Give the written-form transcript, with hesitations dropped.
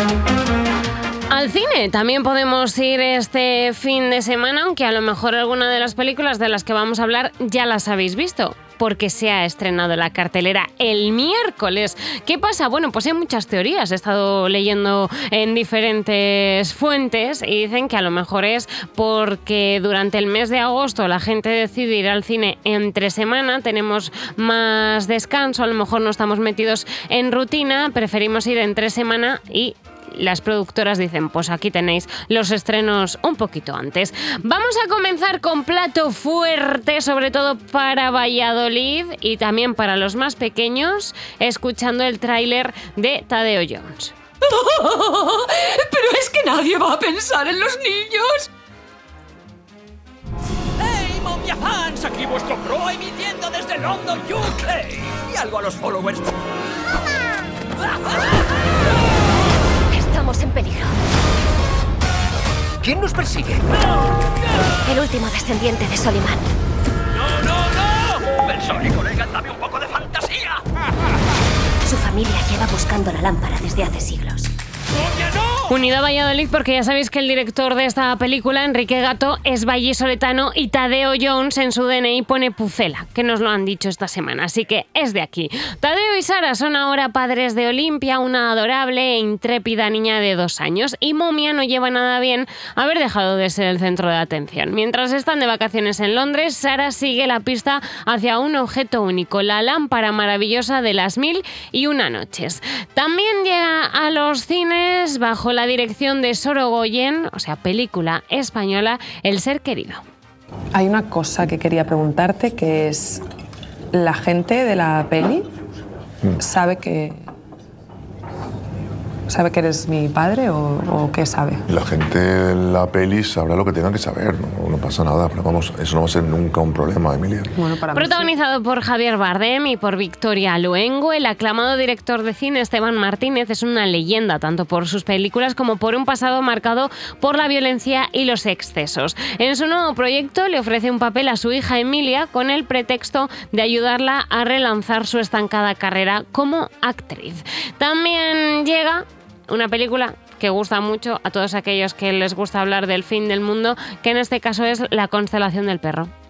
Al cine también podemos ir este fin de semana, aunque a lo mejor alguna de las películas de las que vamos a hablar ya las habéis visto, porque se ha estrenado la cartelera el miércoles. ¿Qué pasa? Bueno, pues hay muchas teorías. He estado leyendo en diferentes fuentes y dicen que a lo mejor es porque durante el mes de agosto la gente decide ir al cine entre semana, tenemos más descanso, a lo mejor no estamos metidos en rutina, preferimos ir entre semana y las productoras dicen, pues aquí tenéis los estrenos un poquito antes. Vamos a comenzar con plato fuerte, sobre todo para Valladolid y también para los más pequeños, escuchando el tráiler de Tadeo Jones. ¡Pero es que nadie va a pensar en los niños! ¡Hey, Momia Fans! Aquí vuestro pro emitiendo desde London, UK. Y algo a los followers. Estamos en peligro. ¿Quién nos persigue? El último descendiente de Soliman. ¡No! Benson y colega, dame un poco de fantasía. Su familia lleva buscando la lámpara desde hace siglos. ¡Momia, no! Unido a Valladolid porque ya sabéis que el director de esta película, Enrique Gato, es vallisoletano y Tadeo Jones en su DNI pone Pucela, que nos lo han dicho esta semana, así que es de aquí. Tadeo y Sara son ahora padres de Olimpia, una adorable e intrépida niña de 2 años, y Momia no lleva nada bien haber dejado de ser el centro de atención. Mientras están de vacaciones en Londres, Sara sigue la pista hacia un objeto único, la lámpara maravillosa de las 1001 noches. También llega a los cines bajo la dirección de Sorogoyen, o sea, película española, El ser querido. Hay una cosa que quería preguntarte, que es, ¿la gente de la peli sabe que eres mi padre o qué sabe? La gente de la peli sabrá lo que tenga que saber, no pasa nada, pero vamos, eso no va a ser nunca un problema, Emilia. Bueno, para mí sí. Protagonizado por Javier Bardem y por Victoria Luengo, el aclamado director de cine Esteban Martínez es una leyenda tanto por sus películas como por un pasado marcado por la violencia y los excesos. En su nuevo proyecto le ofrece un papel a su hija Emilia con el pretexto de ayudarla a relanzar su estancada carrera como actriz. También llega una película que gusta mucho a todos aquellos que les gusta hablar del fin del mundo, que en este caso es La constelación del perro.